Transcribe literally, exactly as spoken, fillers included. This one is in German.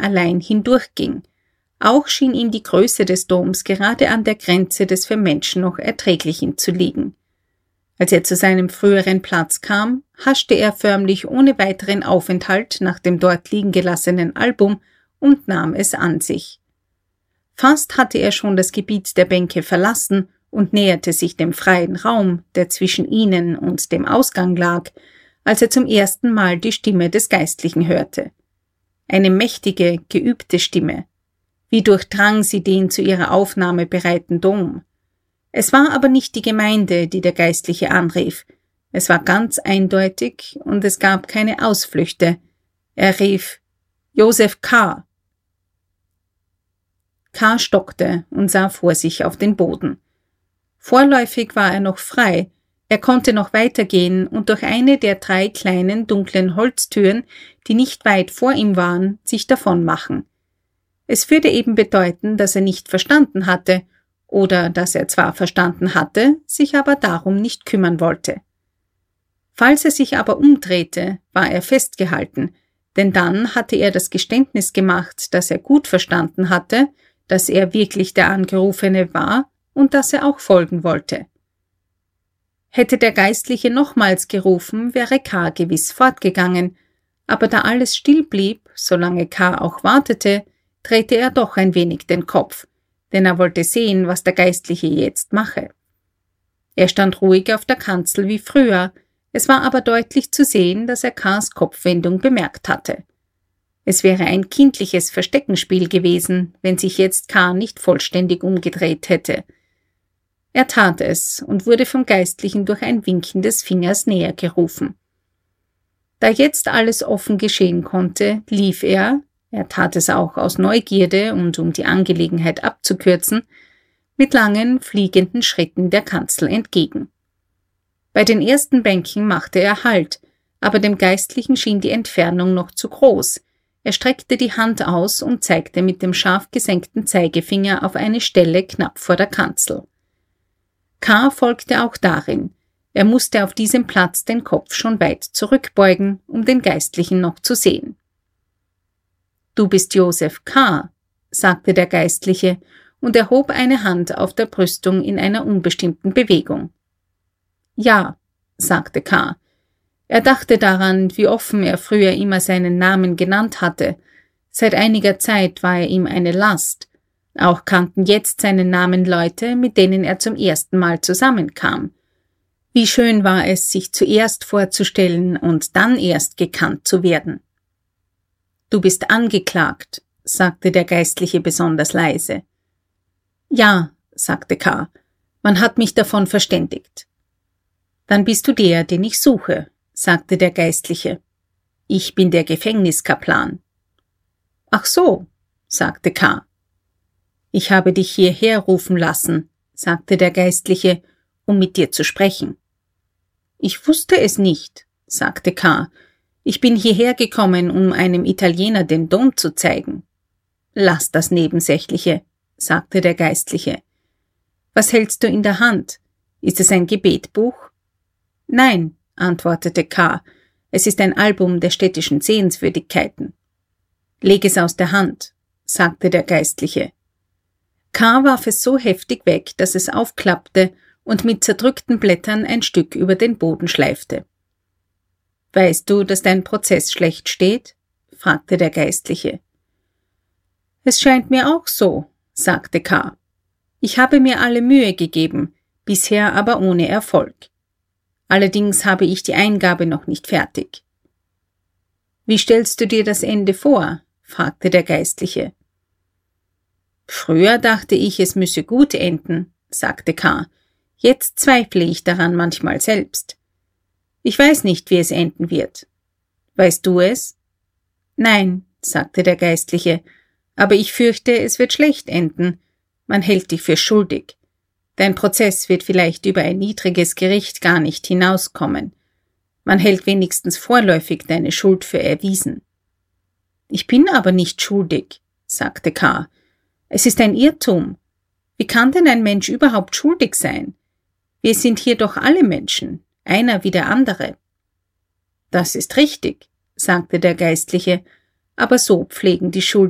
allein hindurchging. Auch schien ihm die Größe des Doms gerade an der Grenze des für Menschen noch Erträglichen zu liegen. Als er zu seinem früheren Platz kam, haschte er förmlich ohne weiteren Aufenthalt nach dem dort liegen gelassenen Album und nahm es an sich. Fast hatte er schon das Gebiet der Bänke verlassen und näherte sich dem freien Raum, der zwischen ihnen und dem Ausgang lag, als er zum ersten Mal die Stimme des Geistlichen hörte. Eine mächtige, geübte Stimme. Wie durchdrang sie den zu ihrer Aufnahme bereiten Dom. Es war aber nicht die Gemeinde, die der Geistliche anrief. Es war ganz eindeutig und es gab keine Ausflüchte. Er rief: »Joseph K.« K. stockte und sah vor sich auf den Boden. Vorläufig war er noch frei, er konnte noch weitergehen und durch eine der drei kleinen, dunklen Holztüren, die nicht weit vor ihm waren, sich davonmachen. Es würde eben bedeuten, dass er nicht verstanden hatte, oder dass er zwar verstanden hatte, sich aber darum nicht kümmern wollte. Falls er sich aber umdrehte, war er festgehalten, denn dann hatte er das Geständnis gemacht, dass er gut verstanden hatte, dass er wirklich der Angerufene war und dass er auch folgen wollte. Hätte der Geistliche nochmals gerufen, wäre K. gewiss fortgegangen, aber da alles still blieb, solange K. auch wartete, drehte er doch ein wenig den Kopf, denn er wollte sehen, was der Geistliche jetzt mache. Er stand ruhig auf der Kanzel wie früher, es war aber deutlich zu sehen, dass er K.s Kopfwendung bemerkt hatte. Es wäre ein kindliches Versteckenspiel gewesen, wenn sich jetzt K. nicht vollständig umgedreht hätte. Er tat es und wurde vom Geistlichen durch ein Winken des Fingers näher gerufen. Da jetzt alles offen geschehen konnte, lief er, er tat es auch aus Neugierde und um die Angelegenheit abzukürzen, mit langen, fliegenden Schritten der Kanzel entgegen. Bei den ersten Bänken machte er Halt, aber dem Geistlichen schien die Entfernung noch zu groß. Er streckte die Hand aus und zeigte mit dem scharf gesenkten Zeigefinger auf eine Stelle knapp vor der Kanzel. K. folgte auch darin. Er musste auf diesem Platz den Kopf schon weit zurückbeugen, um den Geistlichen noch zu sehen. »Du bist Joseph K.«, sagte der Geistliche und erhob eine Hand auf der Brüstung in einer unbestimmten Bewegung. »Ja«, sagte K. Er dachte daran, wie offen er früher immer seinen Namen genannt hatte. Seit einiger Zeit war er ihm eine Last. Auch kannten jetzt seinen Namen Leute, mit denen er zum ersten Mal zusammenkam. Wie schön war es, sich zuerst vorzustellen und dann erst gekannt zu werden. »Du bist angeklagt«, sagte der Geistliche besonders leise. »Ja«, sagte K., »man hat mich davon verständigt.« »Dann bist du der, den ich suche«, sagte der Geistliche. »Ich bin der Gefängniskaplan.« »Ach so«, sagte K. »Ich habe dich hierher rufen lassen«, sagte der Geistliche, »um mit dir zu sprechen.« »Ich wusste es nicht«, sagte K. »Ich bin hierher gekommen, um einem Italiener den Dom zu zeigen.« »Lass das Nebensächliche«, sagte der Geistliche. »Was hältst du in der Hand? Ist es ein Gebetbuch?« »Nein«, antwortete K., »es ist ein Album der städtischen Sehenswürdigkeiten.« »Leg es aus der Hand«, sagte der Geistliche. K. warf es so heftig weg, dass es aufklappte und mit zerdrückten Blättern ein Stück über den Boden schleifte. »Weißt du, dass dein Prozess schlecht steht?« fragte der Geistliche. »Es scheint mir auch so«, sagte K. »Ich habe mir alle Mühe gegeben, bisher aber ohne Erfolg. Allerdings habe ich die Eingabe noch nicht fertig.« »Wie stellst du dir das Ende vor?« fragte der Geistliche. »Früher dachte ich, es müsse gut enden«, sagte K. »Jetzt zweifle ich daran manchmal selbst. Ich weiß nicht, wie es enden wird. Weißt du es?« »Nein«, sagte der Geistliche, »aber ich fürchte, es wird schlecht enden. Man hält dich für schuldig. Dein Prozess wird vielleicht über ein niedriges Gericht gar nicht hinauskommen. Man hält wenigstens vorläufig deine Schuld für erwiesen.« »Ich bin aber nicht schuldig«, sagte K. »Es ist ein Irrtum. Wie kann denn ein Mensch überhaupt schuldig sein? Wir sind hier doch alle Menschen, einer wie der andere.« »Das ist richtig«, sagte der Geistliche, »aber so pflegen die Schuldigen